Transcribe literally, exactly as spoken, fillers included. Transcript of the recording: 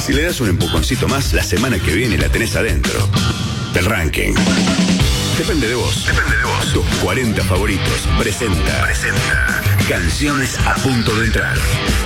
Si le das un empujoncito más, la semana que viene la tenés adentro del ranking. Depende de vos. Depende de vos. Tus cuarenta favoritos presenta. Presenta. Canciones a punto de entrar.